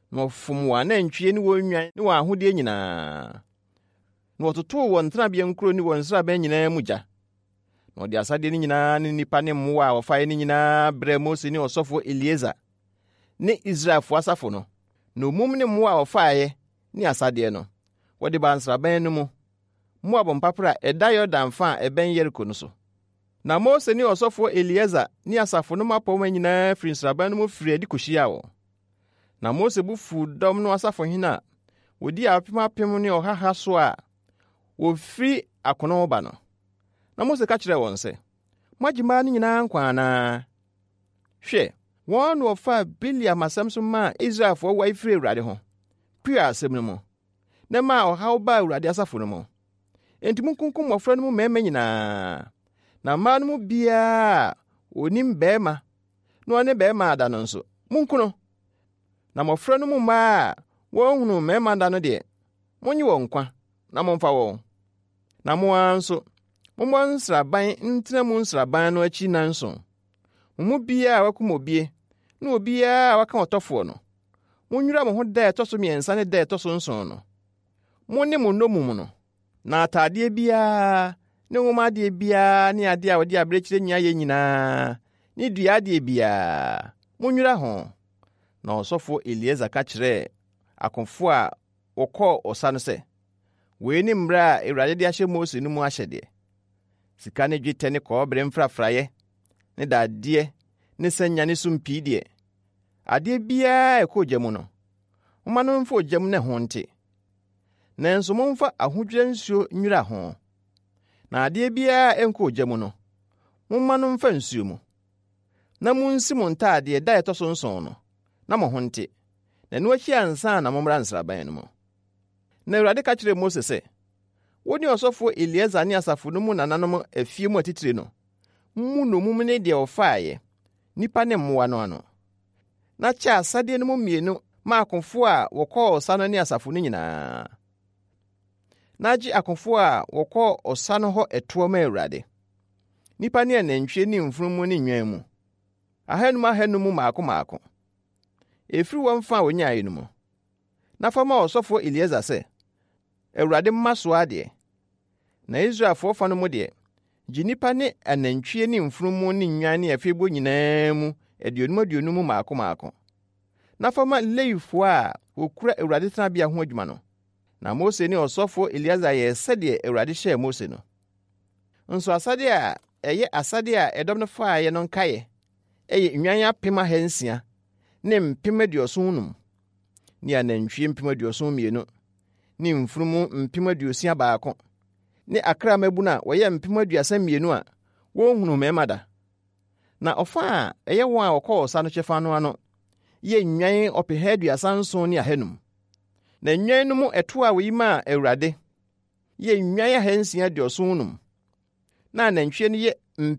na wɔfom wɔn anantwie ne wɔn nnwan ne wɔn ahodeɛ nyinaa, na wɔtotoo wɔn tenabea nkuro ne wɔn nsraban nyinaa mu gya. Na wɔde asadeɛ no nyinaa ne nnipa ne mmoa a wɔfaeɛ no nyinaa brɛɛ Mose ne ɔsɔfoɔ Eliezer ne Israelfoɔ asafo no. Na omum ne mmoa a wɔfaeɛ ne asadeɛ no, wɔde baa nsraban no mu, Moab mpapra a ɛda Yordan fa a ɛbɛn Yeriko no so. Na Mose ne ɔsɔfoɔ Eliezer ne asafo no mmapɔmma nyinaa firi nsraban no mu firi adi kɔhyiaa wɔn. Na Mose bo fuw dɔm no asafohene a wɔdi apem apem ne ɔhaha so a wofiri akono ba no. Na Mose ka kyerɛɛ wɔn sɛ, moagye mmaa no nyinaa nkwa anaa? Hwɛ, wɔn na wɔfaa Biliam asɛm so maa Israelfoɔ wae firi Awurade ho, pua asɛm no mu, na maa ɔhaw baa Awurade asafo no mu. Enti munkunkum mmɔfra no mu mmarima nyinaa, na mmaa no mu biara a onim bɛrima na ɔne bɛrima ada no nso, munku no. Na mmɔfra no mu mmaa a wɔhunu mmarima da no deɛ, monye wɔn nkwa na momfa wɔn. Na mo ara nso, mommɔ nsraban ntena mu nsraban no akyi nanson. Mo mu biara a wakum obie, na obiara a waka ɔtɔfoɔ no, monnwira mo ho da ɛtɔ so mmiɛnsa ne da ɛtɔ so nson no. Mo ne mo nnomum no, na atadeɛ biara ne nwomadeɛ biara ne adeɛ a wɔde abirekyire nyinaa nyinaa ne dua adeɛ biara, monnwira ho. Na ɔsɔfoɔ Eliezer ka kyerɛɛ akofo a wɔkɔɔ ɔsa no sɛ, wei ne mmara a Awurade de ahyɛ Mose no mu ahyɛdeɛ: sika ne dwetɛ ne kɔbere mfrafraeɛ ne dadeɛ ne sanya ne sumpii deɛ, adeɛ biara ɛkɔ ogya mu no, momma no mfa ogya mu ne ho nte. Nanso momfa ahodwira nsuo nwira ho. Na adeɛ biara ɛnkɔ ogya mu no, momma no mfa nsuo mu. Na munsi mo ntadeɛ da ɛtɔ so nson no, na mo ho nte, na ɛno akyi ansa na mommra nsraban no mu. Na Awurade ka kyerɛɛ Mose sɛ, wo ne ɔsɔfoɔ Eliezer ne asafo no mu nananom afie mu atitire no, mmu nnomum ne deɛ ɔfaeɛ, nnipa ne mmoa no ano. Na kyɛ asadeɛ no mu mmienu ma akofo a wɔkɔɔ ɔsa no ne asafo no nyinaa. Na gye akofo a wɔkɔɔ ɔsa no hɔ ɛtoɔ ma Awurade, nnipa ne anantwie ne mfunumu ne nnwan mu, 500 mu maako maako. Efiri wɔn fa a wonyae no mu. Na fa ma ɔsɔfoɔ Eliezer sɛ, Awurade mma so adeɛ. Na Israelfoɔ fa no mu deɛ, gye nnipa ne anantwie ne mfunumu ne nnwan ne afebo nyinaa mu 50 mu maako maako. Na fa ma Lewifoɔ a wokura Awurade tenabea ho adwuma no. Na Mose ne ɔsɔfoɔ Eliezer yɛ sɛdeɛ Awurade hyɛɛ Mose no. Nso asade a ɛyɛ asade a ɛdɔm no faeɛ no nkaeɛ ɛyɛ nnwan 600,000 ne 75,000 ne anantwie 72,000 ne mfunumu 61,000 ne akramabunu a wɔyɛ 32,000 a wɔnhunu mmarima da. Na ɔfa a ɛyɛ wɔn a wɔkɔɔ ɔsa no kyɛfa no ano yɛ nnwan 337,500. Na nnwan no mu ɛto a woyi maa Awurade yɛ nnwan 675. Na anantwie no yɛ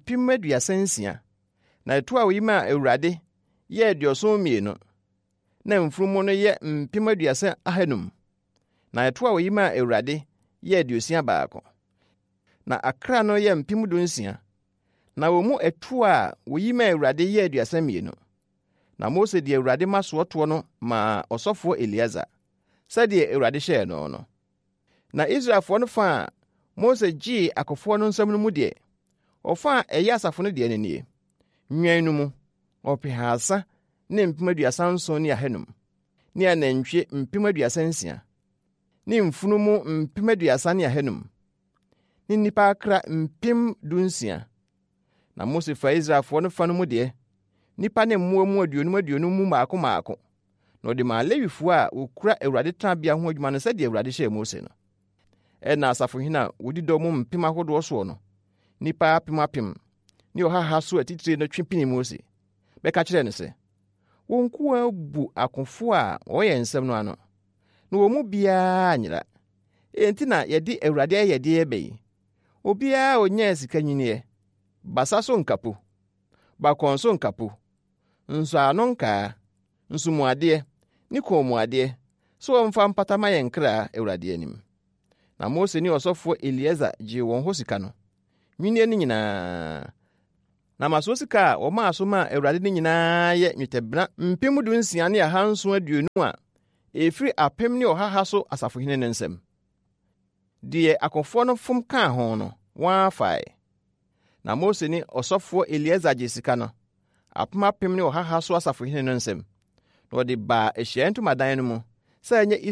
36,000. Na ɛto a woyi maa Awurade yɛ 72. Na mfunumu no yɛ 35,500. Na ɛto a woyi maa Awurade yɛ 61. Na akra no yɛ 16,000. Na wɔn mu ɛto a woyi maa Awurade yɛ 32. Na Mose de Awurade ma soɔtoɔ no maa ɔsɔfoɔ Eliezer, sɛdeɛ Awurade hyɛɛ no no. Na Israelfoɔ no fa a Mose gyee akɔfoɔ no nsɛm no mu deɛ, ɔfa a ɛyɛ asafo no deɛ no nie: nnwan no mu 300 ne 37,500 ne anantwie 36,000 ne mfunumu 30,500 ne nnipa akra 16,000. Na Mose fa Israelfoɔ no fa no mu deɛ, nnipa ne mmoa mu 50 mu maako maako, na ɔde maa Lewifoɔ a wokura Awurade tenabea ho adwuma no sɛdeɛ Awurade hyɛɛ Mose no. Ɛna asafohene a wodi dɔm mu mpem ahodoɔ soɔ no, nnipa apem apem ne ɔhaha so atitire no twe pini Mose, bɛka kyerɛɛ no sɛ, wɔn nkoa bu akofo a wɔyɛ nsɛm no ano, na wɔn mu biara anyera. Enti na yɛde Awurade ayɛdeɛ bɛyi. Obiara onyaa sika nyiniɛ, basa so nkapo, bakɔn so nkapo, nsɔano nkaa, nsomuadeɛ ne kɔnmuadeɛ, sɛ wɔmfa mpata ma yɛn kra Awurade anim. Na Mose ne ɔsɔfoɔ Eliezer gyee wɔn hɔ sika no, nwiniɛ no nyinaa. Na maso sika a wɔmaa so maa Awurade no nyinaa yɛ nnwetɛbena 16,720 a efiri apem ne ɔhaha so asafohene ne nsɛm. Die akɔfoɔ no fom kaa ho no, wɔn afae. Na Mose ne ɔsɔfoɔ Eliezer gye sika no, apem apem ne ɔhaha so asafohene no nsɛm. Na ɔde baa Ahyiaeɛ Ntomadan no mu, sɛ ɛnyɛ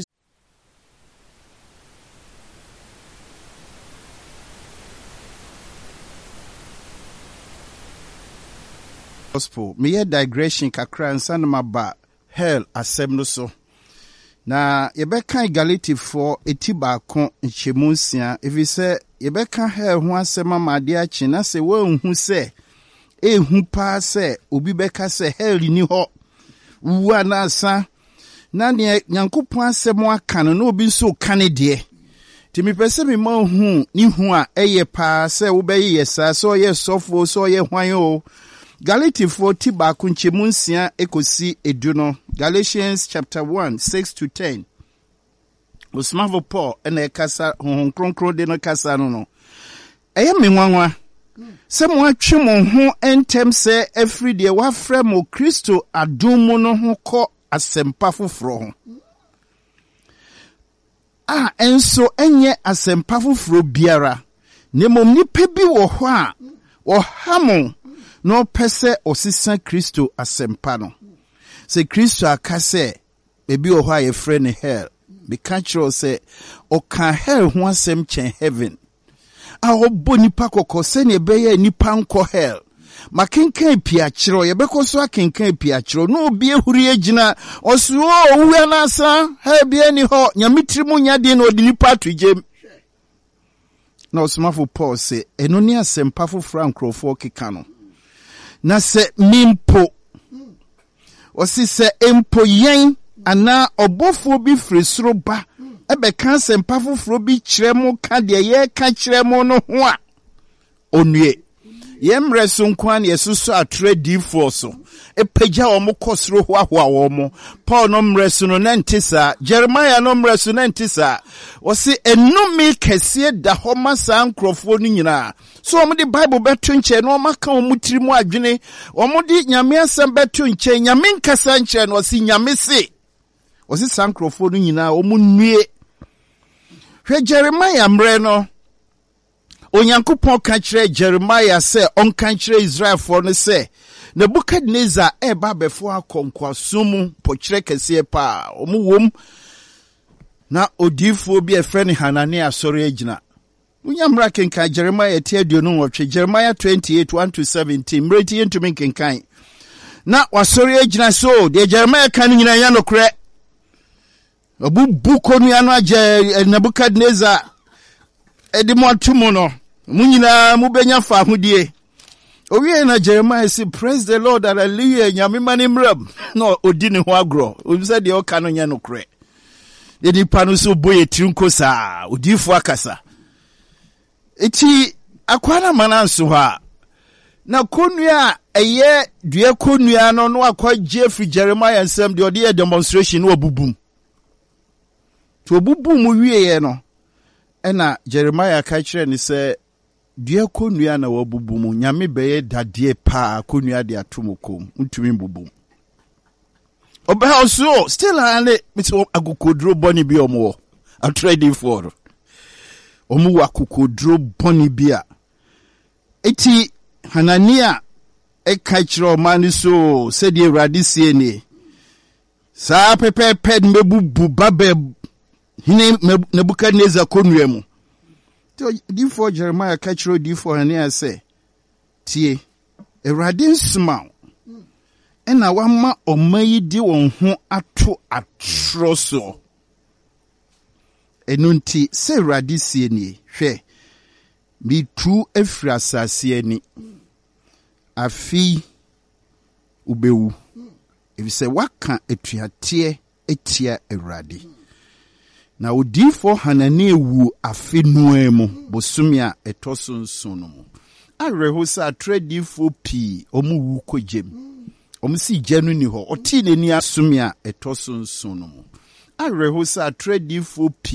gospel. Me digression kakra nsa na maba hell asɛm no so. Na yɛbɛka Galatifoɔ eti baako nkyɛmu nsia. Efisɛ yɛbɛka hell ho asɛm ama ade akye na sɛ wɔnhu sɛ ehu paa sɛ obi bɛka sɛ hell ni hɔ. Wuwa na asa na ne Nyankopɔn asɛm aka no na obi nso ka ne deɛ. Ti mepɛ sɛ me ma hu ni hu a ɛyɛ paa sɛ wobɛyɛ saa sɛ ɔyɛ sɔfo sɛ ɔyɛ hwan o. Galatifoɔ ti baako nkyɛmu nsia ekosi edu no. Galatians chapter 1, 6-10. Osmafo Paul ɛna ɛkasa honhom kronkron de no kasa no. Ɛyɛ me nwanwa. Sɛ mo atwe mo ho ɛntɛm sɛ afiri deɛ wafrɛ mo Kristo adom mu no ho kɔ asɛmpa foforɔ ho. Enso ɛnyɛ asɛmpa foforɔ biara. Ne mom nipa bi wɔ hɔ a ɔha mo no pese osisa Kristo asempa no. Se Kristo aka se ebi o hɔ a yɛfrɛ ne hell. Beka kyerɛ sɛ ɔka hell ho asɛm kyɛn heaven. A ɔbɔ nipa kɔkɔ sɛ ne ɛbɛyɛ nipa nkɔ hell. Makenkan pia kyerɛ yɛbɛkɔ so akenkan pia kyerɛ no obi ehuri agyina ɔso owua na asa ha bia ni hɔ nyamitiri mu nyade na ɔde nipa to gyem. Na Osmafo Paul se eno ne asɛmpa foforɔ nkrɔfoɔ keka no. Na se mimpo osi se empo yen ana obofo bi firi soro ba ebeka asɛmpa foforɔ bi kyerɛ mo ka de ye ka kyerɛ mo no ho a onue yemre so nkwan yesuso atredifoɔ so epagya wo mo kɔsoro hoahoa wo mo Paul no mre so no nantisa Jeremiah no mre so nantisa osi enumi kɛseɛ da hɔ ma saa nkrɔfoɔ no nyinaa. So omo di Bible beto nkyɛ no maka omo tiri mu adwene omo di nyame asɛm beto nkyɛ nyame nkasa nkyɛ no osi nyame se osi saa nkrɔfoɔ no nyinaa omo nnue. Hwɛ Jeremiah mre no Onyankopɔn ka kyerɛ Jeremiah sɛ ɔnka kyerɛ Israelfoɔ no sɛ Nebukadnezar eba befo akɔnkwaso mu pɔkyerɛ kɛseɛ paa omo wom na odiifoɔ bi efrɛ ne Hanania sɔre agyina. Unyamra kenkan Jeremiah 10:28 Jeremiah 28:1-17 mreti yentumi kenkan na wasɔre agyina so de Jeremiah kan nyina ya nokorɛ obubu konua no agye Nebukadnezar edimo atumo no munyina mubenya fa hodie owie na Jeremiah say praise the Lord hallelujah nyame mane mram no odi ne ho agro obisa de oka no nya nokorɛ de nipa no so boye trinko saa odifo akasa eti akwana mananso ha na konua eye dua konua no no akwaje fri Jeremiah nsem de ode demonstration no obubum to obubum wieye no ena Jeremiah ka kire ni se dua konua na wobubum nyame beye dade pa konua de atomokom ntumi bubum oba also still ane mito agokodro boni bi omo a trading for omu wakokodro boni bia eti Hanania eka kyerɛ ɔman so sɛde Awurade sie ni saa pepepe mebubu babe hine Nebukadnezar konua mu difo Jeremiah ka kyerɛ difo Hanania sɛ tie Awurade nsma ena wama ɔman di wɔn ho ato atro so enunti sɛ Awurade sie ni hwɛ mitu efiri asase ani afi ubewu efisɛ waka etuateɛ etia Awurade na odifo Hanania wu afi noa mu bosumi a etoso nson no mu areho sa tradifo pi omu wu kogem omu si genu ni ho oti neni asumi a etoso nson no mu areho sa tradifo pi